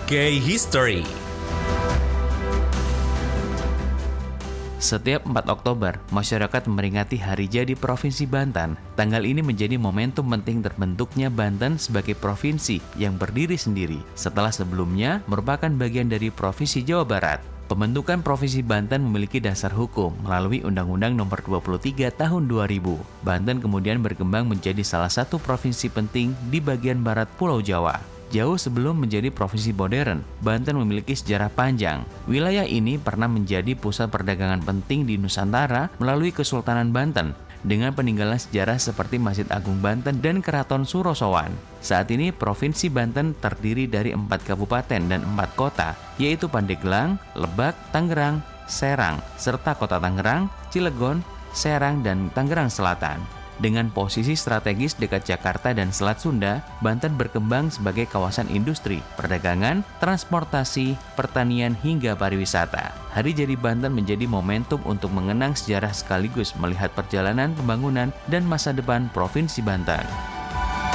Gay History. Setiap 4 Oktober, masyarakat memperingati Hari Jadi Provinsi Banten. Tanggal ini menjadi momentum penting terbentuknya Banten sebagai provinsi yang berdiri sendiri, setelah sebelumnya merupakan bagian dari Provinsi Jawa Barat. Pembentukan Provinsi Banten memiliki dasar hukum melalui Undang-Undang Nomor 23 Tahun 2000. Banten kemudian berkembang menjadi salah satu provinsi penting di bagian barat Pulau Jawa. Jauh sebelum menjadi provinsi modern, Banten memiliki sejarah panjang. Wilayah ini pernah menjadi pusat perdagangan penting di Nusantara melalui Kesultanan Banten, dengan peninggalan sejarah seperti Masjid Agung Banten dan Keraton Surosowan. Saat ini, Provinsi Banten terdiri dari 4 kabupaten dan 4 kota, yaitu Pandeglang, Lebak, Tangerang, Serang, serta Kota Tangerang, Cilegon, Serang, dan Tangerang Selatan. Dengan posisi strategis dekat Jakarta dan Selat Sunda, Banten berkembang sebagai kawasan industri, perdagangan, transportasi, pertanian, hingga pariwisata. Hari Jadi Banten menjadi momentum untuk mengenang sejarah sekaligus melihat perjalanan pembangunan dan masa depan Provinsi Banten.